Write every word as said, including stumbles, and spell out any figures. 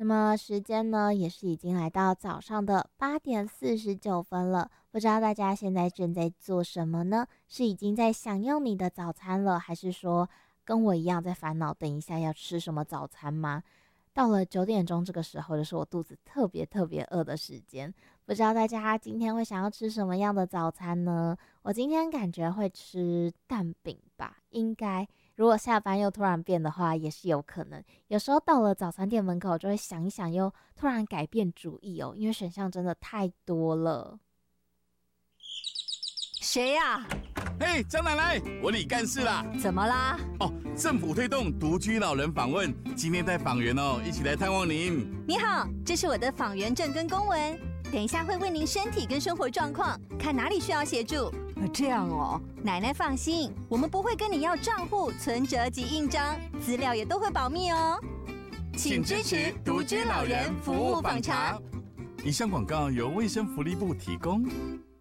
么时间呢，也是已经来到早上的八点四十九分了。不知道大家现在正在做什么呢？是已经在享用你的早餐了，还是说跟我一样在烦恼等一下要吃什么早餐吗？到了九点钟这个时候，就是我肚子特别特别饿的时间。不知道大家今天会想要吃什么样的早餐呢？我今天感觉会吃蛋饼吧，应该。如果下班又突然变的话，也是有可能。有时候到了早餐店门口，就会想一想，又突然改变主意哦，因为选项真的太多了。 谁呀、啊？ 嘿，张奶奶，我李干事啦。 怎么啦？ 哦，政府推动独居老人访问，今天带访员哦，一起来探望您。 你好，这是我的访员证跟公文，等一下会问您身体跟生活状况，看哪里需要协助。这样哦，奶奶放心，我们不会跟你要账户、存折及印章，资料也都会保密哦。 请支持独居老人服务访查。以上广告由卫生福利部提供。